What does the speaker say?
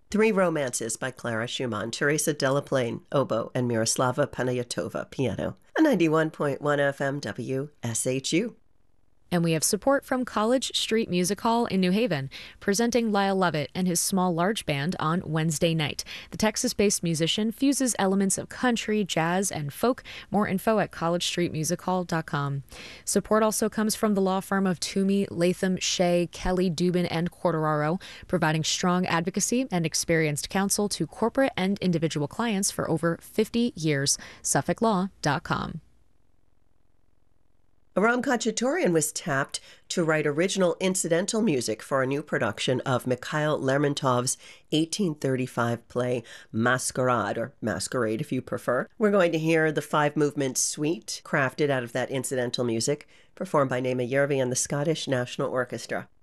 Three Romances by Clara Schumann, Teresa Delaplane, oboe, and Miroslava Panayotova, piano. A 91.1 FM WSHU. And we have support from College Street Music Hall in New Haven, presenting Lyle Lovett and his small large band on Wednesday night. The Texas-based musician fuses elements of country, jazz, and folk. More info at collegestreetmusichall.com. Support also comes from the law firm of Toomey, Latham, Shea, Kelly, Dubin, and Quartararo, providing strong advocacy and experienced counsel to corporate and individual clients for over 50 years. SuffolkLaw.com. Aram Khachaturian was tapped to write original incidental music for a new production of Mikhail Lermontov's 1835 play Masquerade, or Masquerade if you prefer. We're going to hear the five-movement suite crafted out of that incidental music, performed by Naima Yervi and the Scottish National Orchestra.